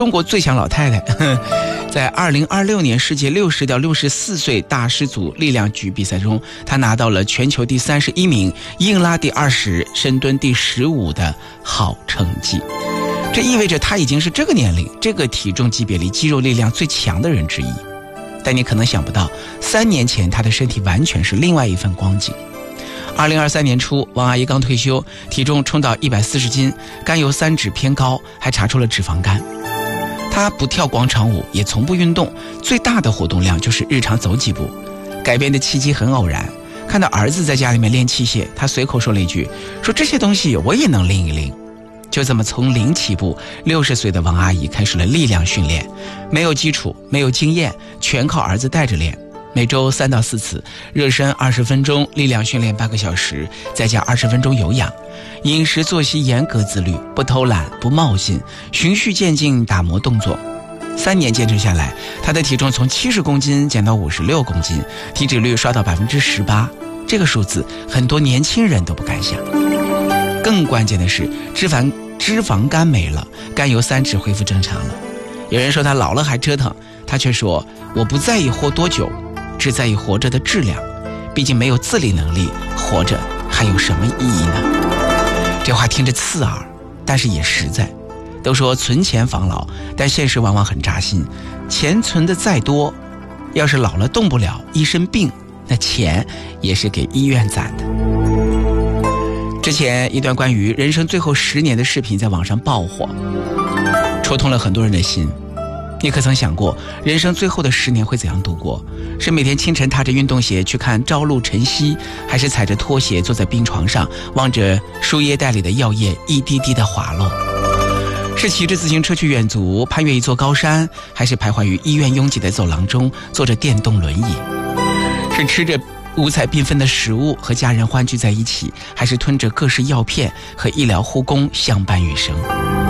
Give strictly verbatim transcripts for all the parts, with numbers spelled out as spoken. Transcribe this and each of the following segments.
中国最强老太太，呵呵在二零二六年世界六十到六十四岁大师组力量举比赛中，她拿到了全球第三十一名、硬拉第二十、深蹲第十五的好成绩。这意味着她已经是这个年龄、这个体重级别里肌肉力量最强的人之一。但你可能想不到，三年前她的身体完全是另外一份光景。二零二三年初，王阿姨刚退休，体重冲到一百四十斤，甘油三酯偏高，还查出了脂肪肝。她不跳广场舞，也从不运动，最大的活动量就是日常走几步。改变的契机很偶然，看到儿子在家里面练器械，她随口说了一句，说这些东西我也能拎一拎。就这么从零起步，六十岁的王阿姨开始了力量训练，没有基础，没有经验，全靠儿子带着练。每周三到四次，热身二十分钟，力量训练半个小时，再加二十分钟有氧。饮食作息严格自律，不偷懒，不冒进，循序渐进打磨动作。三年坚持下来，他的体重从七十公斤减到五十六公斤，体脂率刷到百分之十八。这个数字很多年轻人都不敢想。更关键的是，脂肪脂肪肝没了，甘油三酯恢复正常了。有人说他老了还折腾，他却说我不在意活多久，只在意活着的质量。毕竟没有自理能力，活着还有什么意义呢？这话听着刺耳，但是也实在。都说存钱防老，但现实往往很扎心。钱存的再多，要是老了动不了，一身病，那钱也是给医院攒的。之前一段关于人生最后十年的视频在网上爆火，戳痛了很多人的心。你可曾想过，人生最后的十年会怎样度过？是每天清晨踏着运动鞋去看朝露晨曦，还是踩着拖鞋坐在病床上，望着输液袋里的药液一滴滴的滑落？是骑着自行车去远足，攀越一座高山，还是徘徊于医院拥挤的走廊中，坐着电动轮椅？是吃着五彩缤纷的食物和家人欢聚在一起，还是吞着各式药片和医疗护工相伴余生？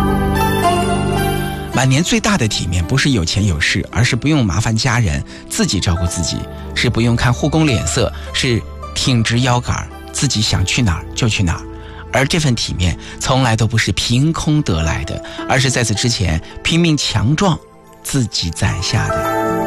晚年最大的体面不是有钱有势，而是不用麻烦家人，自己照顾自己，是不用看护工脸色，是挺直腰杆，自己想去哪儿就去哪儿。而这份体面从来都不是凭空得来的，而是在此之前拼命强壮自己攒下的。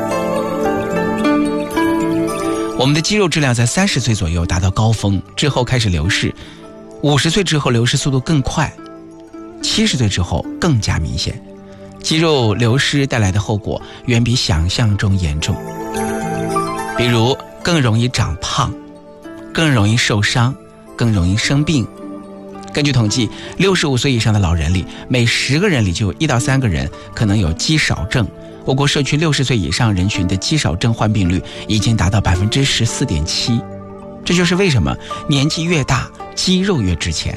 我们的肌肉质量在三十岁左右达到高峰，之后开始流逝，五十岁之后流失速度更快，七十岁之后更加明显。肌肉流失带来的后果远比想象中严重，比如更容易长胖，更容易受伤，更容易生病。根据统计，六十五岁以上的老人里，每十个人里就有一到三个人可能有肌少症。我国社区六十岁以上人群的肌少症患病率已经达到百分之十四点七。这就是为什么年纪越大，肌肉越值钱。